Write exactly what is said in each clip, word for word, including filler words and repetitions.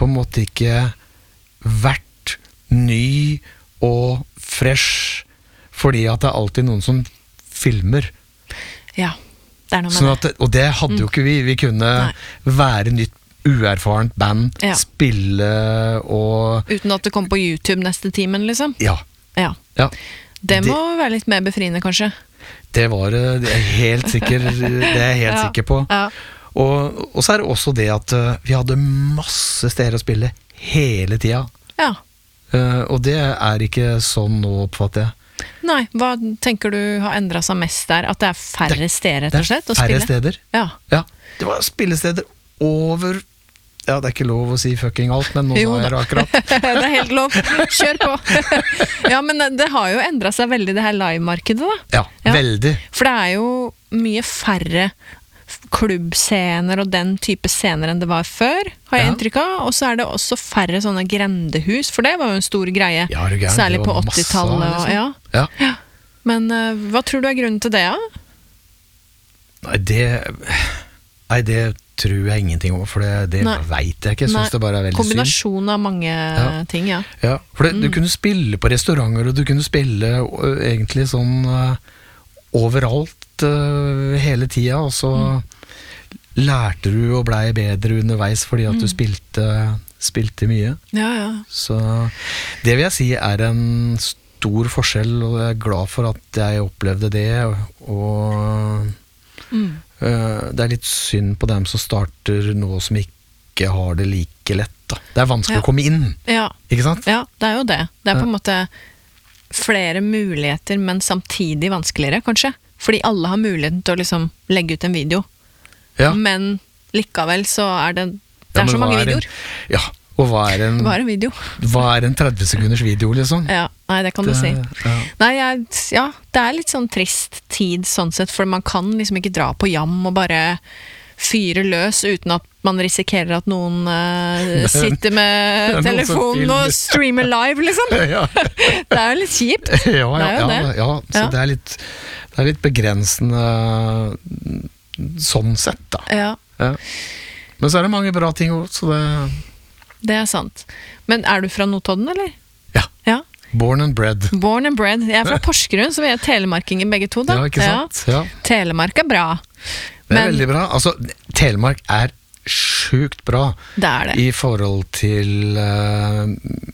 på en måte ikke vært ny og fresh, fordi at det er alltid noen som filmer. Ja, det er noe med sånn det. at det. Og det hadde jo ikke vi. Vi kunne Nei. være nytt, uerfarent band, Ja. spille og... Uten at det kom på YouTube neste timen, liksom. Ja. Ja. ja. Det må Det- være litt mer befriende, kanskje. Det var det, det er jeg helt sikker, det er jeg helt Ja. sikker på. Ja. Og, og så er det også det at uh, vi hadde masse steder å spille hele tida. Ja. Uh, og det er ikke sånn nå, oppfatter jeg. Nei, hva tenker du har endret seg mest der? At det er færre steder, rett og slett, å Det er færre spille? steder. Ja. Ja, det var spillesteder over... Ja, det er ikke lov å si fucking alt, men nå Jo sa jeg da. det akkurat. Det er helt lov. Kjør på. Ja, men det har jo endret seg veldig, det her live-markedet, da. Ja, Ja. veldig. For det er jo mye færre klubbscener og den type scener enn det var før, har jeg Ja. inntrykk av. Og så er det også færre sånne grendehus, for det var jo en stor greie. Ja, er du gæren? Særlig Det på var masse, åttitallet. og- liksom. Ja. Ja. Men eh, hva tror du er grunnen til det, da? Nei, det... Nei, det tror jeg ingenting om, for det, det Nei. vet jeg ikke. Jeg synes Nei. det bare er veldig synd. Kombinasjon av mange Ja. ting, ja. Ja, for det, du Mm. kunne spille på restauranter, og du kunne spille ø, egentlig sånn ø, overalt ø, hele tida, og så lærte du og blei bedre underveis fordi at du spilte, spilte mye. Ja, ja. Så det vil jeg si er en stor forskjell, og jeg er glad for at jeg opplevde det, og Mm. ø, det er litt synd på dem som starter nå som ikke har det like lett. Da. Det er vanskelig Ja. å komme inn, Ja, ikke sant? ja, det er jo det. Det er på Ja. en måte flere muligheter, men samtidig vanskeligere, kanskje. Fordi alle har muligheten til å liksom legge ut en video. Ja. Men likevel så er det Det Ja, er men så hva mange er en- videoer. Ja, og hva er en, Hva er en video? hva er en tretti sekunders video, liksom? Ja, nei, det kan du Det- si. ja. Nei, jeg, ja, det er litt sånn trist tid sånn sett, for man kan liksom ikke dra på jam og bare fyre løs uten at man risikerer at noen eh, sitter med det er noen som telefonen filmer. og streamer live, liksom. Ja, Det er jo litt kjipt. ja, ja, Det er jo ja, det. ja, så Ja. det er litt, det er litt begrensende sånn sett, da. Ja, Ja. Men så er det mange bra ting også, så det... det er sant. Men er du fra Notodden, eller? Ja, Ja. born and bred. Born and bred. Jeg er fra Porsgrunn, så vi er telemarkinger begge to, da. Ja, ikke sant? Ja, Telemark er bra. det er Men- veldig bra. Altså, Telemark er sjukt bra Det er det. i forhold til eh,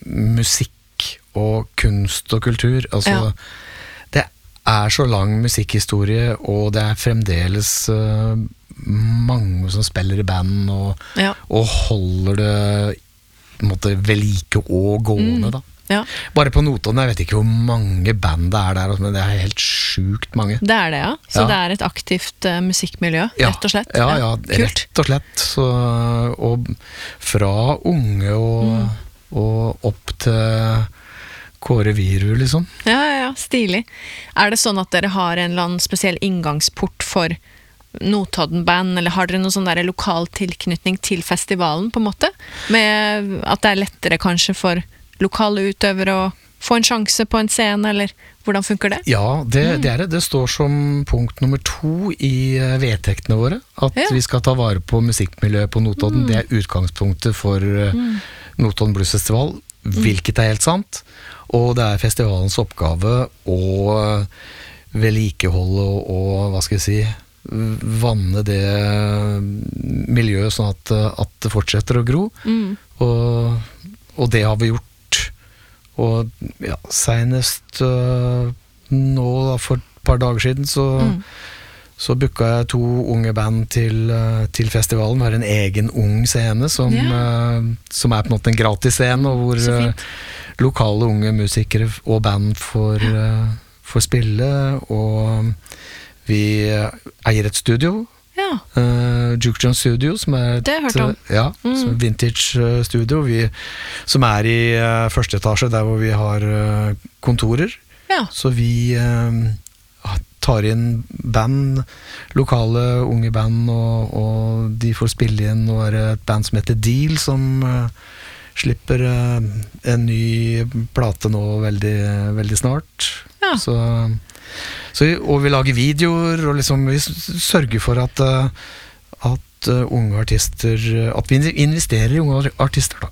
musikk og kunst og kultur. Altså, Ja. det er så lang musikkhistorie, og det er fremdeles eh, mange som spiller i band og, Ja. og holder det på en måte ved like og gående, Mm. da. Ja, Bare på Notodden, jeg vet ikke hvor mange band det er der, men det er helt sjukt mange. det er det, ja. Så Ja. det er et aktivt eh, musikkmiljø, Ja, rett og slett. Ja, ja, Kult. rett og slett. Så, og fra unge og, Mm. og opp til Kåre Viru, liksom. Ja, ja, ja, stilig. Er det sånn at dere har en eller annen spesiell inngangsport for Notodden-band, eller har dere noen sånn der lokal tilknytning til festivalen, på en måte? Med at det er lettere kanskje for lokale utøvere å få en sjanse på en scene, eller hvordan funker det? Ja, det, Mm. det er det. Det står som punkt nummer to i eh, vedtektene våre, at Ja. vi skal ta vare på musikkmiljøet på Notodden. Det er utgangspunktet for eh, Notodden Blues Festival, hvilket er helt sant. Og det er festivalens oppgave å vedlikeholde og, og, hva skal jeg si, vanne det miljøet sånn at, at det fortsetter å gro. Mm. Og, og det har vi gjort. Og ja, senest øh, nå da, for et par dager siden så, Mm. så booka jeg to unge band til, øh, til festivalen. Vi har en egen ung scene som, Ja. øh, som er på en måte en gratis scene, og hvor Så fint. øh, lokale unge musikere og band får, øh, får spille. Og vi eier et studio, Ja, Uh, Juke John Studio, som er et, Det har jeg hørt om. uh, ja, Mm. som er vintage uh, studio, vi, som er i uh, første etasje, der hvor vi har uh, kontorer. ja. Så vi uh, tar inn band, lokale unge band, og, og de får spille inn. Nå er det et band som heter Deal, som uh, slipper uh, en ny plate nå veldig, veldig snart. Ja. Så, så vi, og vi lager videoer, og liksom vi s- sørger for at, uh, at uh, unge artister, at vi investerer i unge artister, da.